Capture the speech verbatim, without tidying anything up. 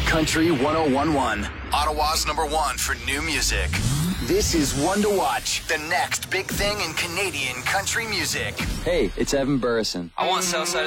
Country one oh one point one. Ottawa's number one for new music. This is One to Watch, the next big thing in Canadian country music. Hey, it's Evan Burrison. I want Southside